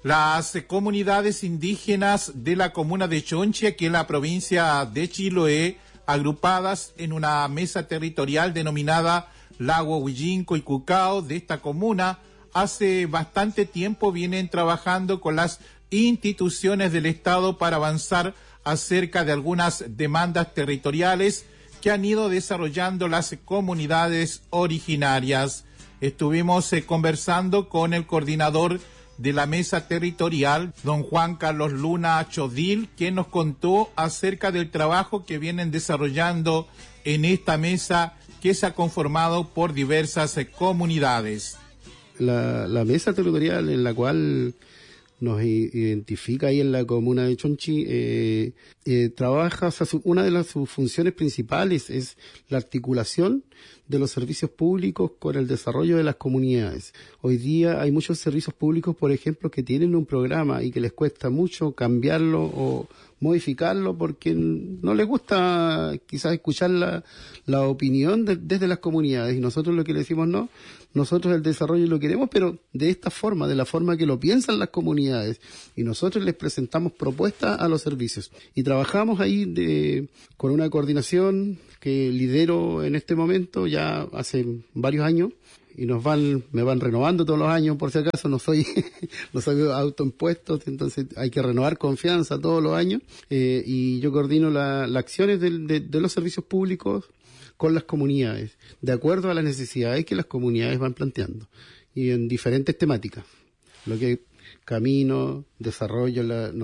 Las comunidades indígenas de la comuna de Chonchi, aquí en la provincia de Chiloé, agrupadas en una mesa territorial denominada Lago Huillinco y Cucao de esta comuna, hace bastante tiempo vienen trabajando con las instituciones del Estado para avanzar acerca de algunas demandas territoriales que han ido desarrollando las comunidades originarias. Estuvimos conversando con el coordinador de la mesa territorial, don Juan Carlos Luna Chodil, quien nos contó acerca del trabajo que vienen desarrollando en esta mesa que se ha conformado por diversas comunidades. La mesa territorial en la cual nos identifica ahí en la comuna de Chonchi, trabaja, o sea, una de sus funciones principales es la articulación de los servicios públicos con el desarrollo de las comunidades. Hoy día hay muchos servicios públicos, por ejemplo, que tienen un programa y que les cuesta mucho cambiarlo o modificarlo porque no les gusta quizás escuchar la opinión desde las comunidades, y nosotros lo que le decimos no, nosotros el desarrollo lo queremos, pero de esta forma, de la forma que lo piensan las comunidades, y nosotros les presentamos propuestas a los servicios y trabajamos ahí con una coordinación que lidero en este momento ya hace varios años, y me van renovando todos los años, por si acaso, no soy autoimpuesto, entonces hay que renovar confianza todos los años, y yo coordino las acciones de los servicios públicos con las comunidades, de acuerdo a las necesidades que las comunidades van planteando, y en diferentes temáticas, lo que camino, desarrollo,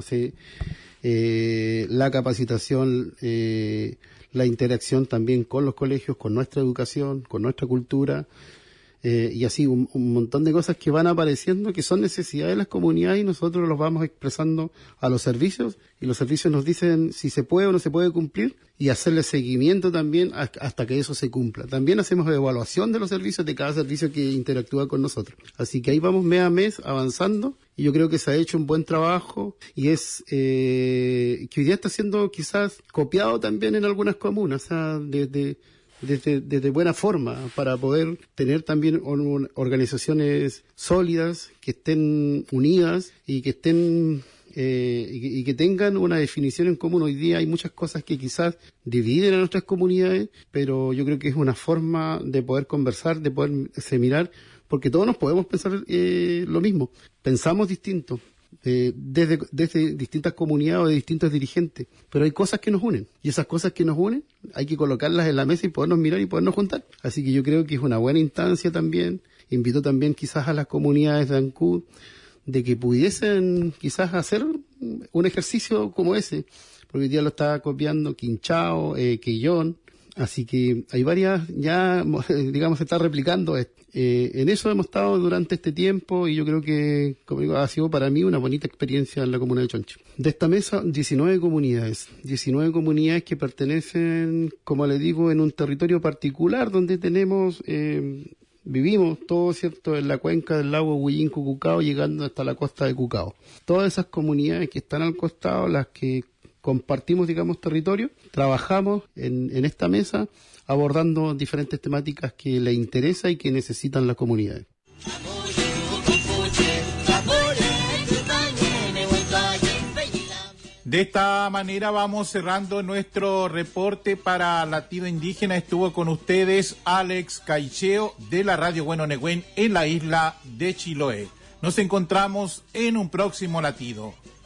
la capacitación, la interacción también con los colegios, con nuestra educación, con nuestra cultura, y así un montón de cosas que van apareciendo que son necesidades de las comunidades, y nosotros los vamos expresando a los servicios, y los servicios nos dicen si se puede o no se puede cumplir, y hacerle seguimiento también hasta que eso se cumpla. También hacemos evaluación de los servicios, de cada servicio que interactúa con nosotros. Así que ahí vamos mes a mes avanzando, y yo creo que se ha hecho un buen trabajo, y es que hoy día está siendo quizás copiado también en algunas comunas, o sea, desde buena forma, para poder tener también organizaciones sólidas, que estén unidas y que estén y que tengan una definición en común. Hoy día hay muchas cosas que quizás dividen a nuestras comunidades, pero yo creo que es una forma de poder conversar, de poder mirar, porque todos nos podemos pensar lo mismo, pensamos distinto. Desde distintas comunidades o de distintos dirigentes, pero hay cosas que nos unen, y esas cosas que nos unen hay que colocarlas en la mesa y podernos mirar y podernos juntar. Así que yo creo que es una buena instancia también. Invito también quizás a las comunidades de Ancud de que pudiesen quizás hacer un ejercicio como ese, porque hoy día lo está copiando Quinchao, Quillón, así que hay varias, ya digamos se está replicando esto. En eso hemos estado durante este tiempo, y yo creo que, como digo, ha sido para mí una bonita experiencia en la comuna de Chonchi. De esta mesa, 19 comunidades que pertenecen, como le digo, en un territorio particular donde vivimos todos, ¿cierto?, en la cuenca del lago Huillinco-Cucao, llegando hasta la costa de Cucao. Todas esas comunidades que están al costado, las que compartimos, digamos, territorio, trabajamos en esta mesa abordando diferentes temáticas que les interesa y que necesitan las comunidades. De esta manera vamos cerrando nuestro reporte para Latido Indígena. Estuvo con ustedes Alex Caicheo de la Radio Bueno Negüén en la isla de Chiloé. Nos encontramos en un próximo Latido.